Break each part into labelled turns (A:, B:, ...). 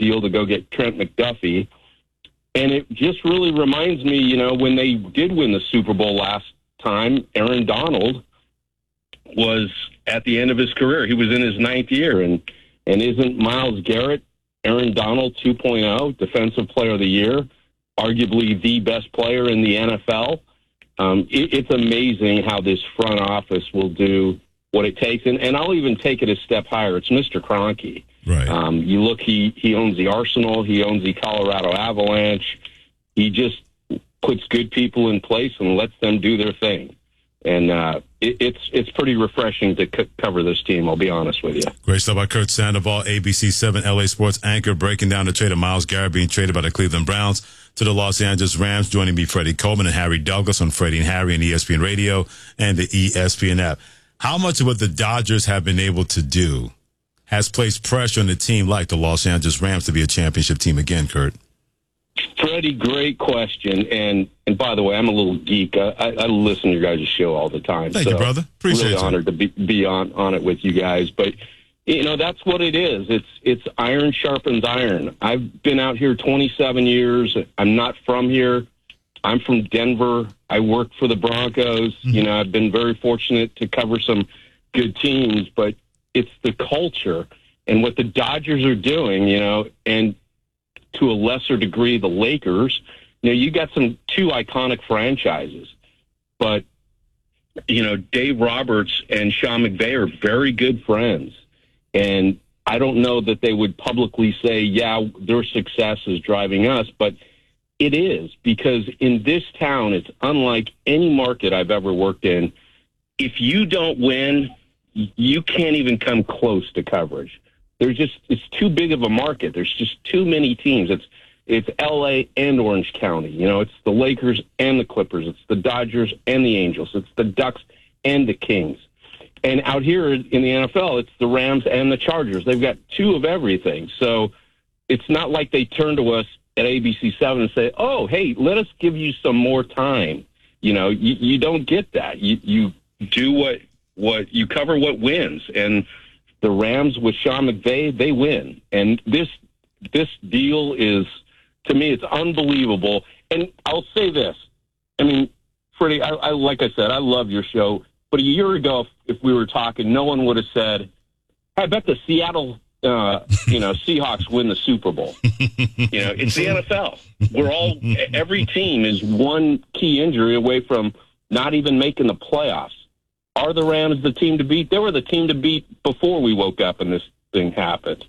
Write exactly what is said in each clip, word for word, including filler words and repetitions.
A: deal to go get Trent McDuffie. And it just really reminds me, you know, when they did win the Super Bowl last time, Aaron Donald was at the end of his career. He was in his ninth year. And, and isn't Myles Garrett Aaron Donald two point oh, Defensive Player of the Year, arguably the best player in the N F L? Um, it, it's amazing how this front office will do what it takes. And, and I'll even take it a step higher. It's Mister Kroenke.
B: Right.
A: Um, you look, he, he owns the Arsenal. He owns the Colorado Avalanche. He just puts good people in place and lets them do their thing. And uh, it, it's it's pretty refreshing to c- cover this team, I'll be honest with you.
B: Great stuff by Kurt Sandoval, A B C seven L A Sports anchor, breaking down the trade of Myles Garrett being traded by the Cleveland Browns to the Los Angeles Rams. Joining me, Freddie Coleman and Harry Douglas on Freddie and Harry and E S P N Radio and the E S P N app. How much of what the Dodgers have been able to do has placed pressure on a team like the Los Angeles Rams to be a championship team again, Kurt?
A: Freddie, great question. And and by the way, I'm a little geek. I, I, I listen to your guys' show all the time.
B: Thank
A: so
B: you, brother. Appreciate
A: really
B: you.
A: honored to be, be on, on it with you guys. But, you know, that's what it is. It's it's iron sharpens iron. I've been out here twenty-seven years. I'm not from here. I'm from Denver. I work for the Broncos. Mm-hmm. You know, I've been very fortunate to cover some good teams. But it's the culture and what the Dodgers are doing, you know, and to a lesser degree, the Lakers. You know, you got some two iconic franchises, but, you know, Dave Roberts and Sean McVay are very good friends. And I don't know that they would publicly say, yeah, their success is driving us, but it is, because in this town, it's unlike any market I've ever worked in. If you don't win, you can't even come close to coverage. There's just, it's too big of a market. There's just too many teams. It's it's L A and Orange County. You know, it's the Lakers and the Clippers. It's the Dodgers and the Angels. It's the Ducks and the Kings. And out here in the N F L, it's the Rams and the Chargers. They've got two of everything. So it's not like they turn to us at A B C seven and say, oh, hey, let us give you some more time. You know, you, you don't get that. You you do what what you cover what wins. And the Rams with Sean McVay, they win. And this this deal is, to me, it's unbelievable. And I'll say this. I mean, Freddie, I, I like I said, I love your show. But a year ago, if, if we were talking, no one would have said, I bet the Seattle uh, you know, Seahawks win the Super Bowl. You know, it's the N F L. We're all, every team is one key injury away from not even making the playoffs. Are the Rams the team to beat? They were the team to beat before we woke up and this thing happened.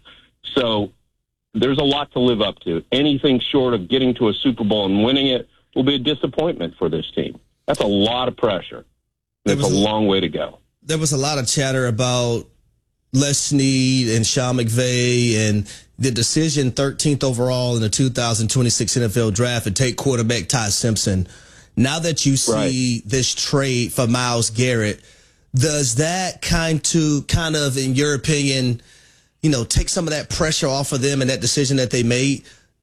A: So there's a lot to live up to. Anything short of getting to a Super Bowl and winning it will be a disappointment for this team. That's a lot of pressure. That's a long way to go.
C: There was a lot of chatter about Les Snead and Sean McVay and the decision thirteenth overall in the two thousand twenty-six N F L draft to take quarterback Ty Simpson. Now that you see right. this trade for Myles Garrett, does that kind to kind of, in your opinion, you know, take some of that pressure off of them and that decision that they made?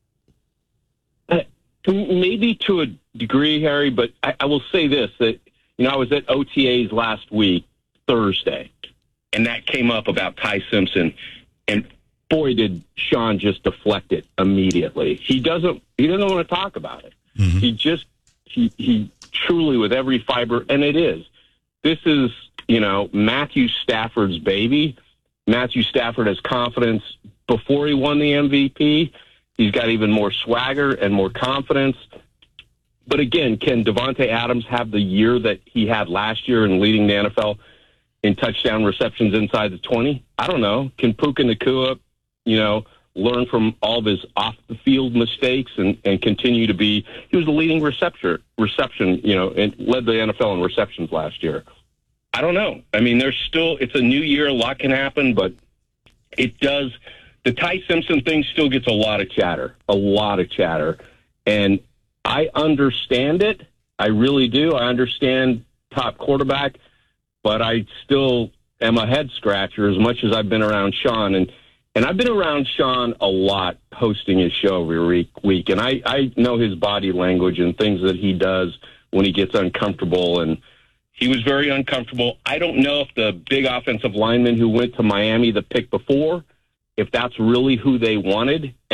A: Uh, maybe to a degree, Harry, but I, I will say this, that, you know, I was at O T As last week, Thursday, and that came up about Ty Simpson, and boy, did Sean just deflect it immediately. He doesn't, he doesn't want to talk about it. Mm-hmm. He just, he, he truly, with every fiber, and it is, this is, you know, Matthew Stafford's baby. Matthew Stafford has confidence before he won the M V P. He's got even more swagger and more confidence. But again, can Devontae Adams have the year that he had last year in leading the N F L in touchdown receptions inside the twenty? I don't know. Can Puka Nacua, you know, learn from all of his off-the-field mistakes and, and continue to be – he was the leading receptor, reception, you know, and led the N F L in receptions last year. I don't know. I mean, there's still – it's a new year. A lot can happen, but it does – the Ty Simpson thing still gets a lot of chatter, a lot of chatter. And I understand it. I really do. I understand top quarterback, but I still am a head-scratcher as much as I've been around Sean. And And I've been around Sean a lot hosting his show every week, and I, I know his body language and things that he does when he gets uncomfortable, and he was very uncomfortable. I don't know if the big offensive lineman who went to Miami the pick before, if that's really who they wanted.